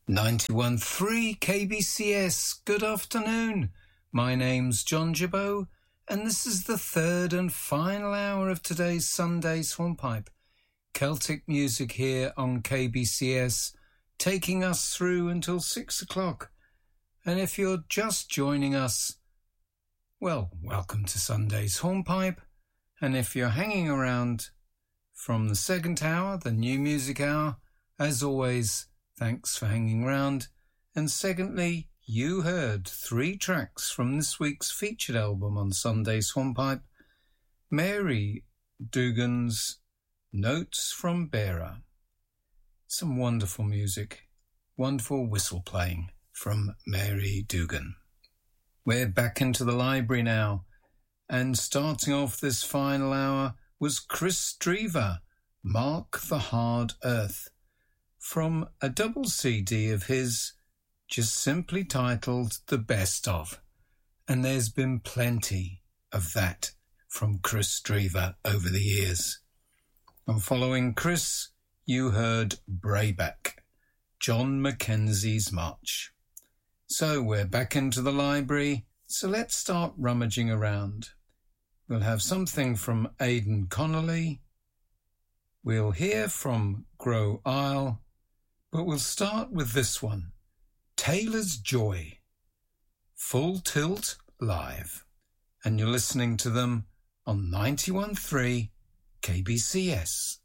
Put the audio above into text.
91.3 KBCS. Good afternoon. My name's John Gibbo, and this is the third and final hour of today's Sunday's Hornpipe. Celtic music here on KBCS, taking us through until 6 o'clock. And if you're just joining us, well, welcome to Sunday's Hornpipe. And if you're hanging around from the second hour, the new music hour, as always, thanks for hanging round. And secondly, you heard 3 tracks from this week's featured album on Sunday's Hornpipe, Mary Dugan's Notes from Bearer. Some wonderful music, wonderful whistle playing from Mary Dugan. We're back into the library now, and starting off this final hour was Chris Drever, Mark the Hard Earth, from a double CD of his, just simply titled The Best Of. And there's been plenty of that from Chris Drever over the years. And following Chris, you heard Brayback, John Mackenzie's March. So we're back into the library, so let's start rummaging around. We'll have something from Aidan Connolly. We'll hear from Grow Isle, but we'll start with this one, Taylor's Joy, Full Tilt Live. And you're listening to them on 91.3 KBCS.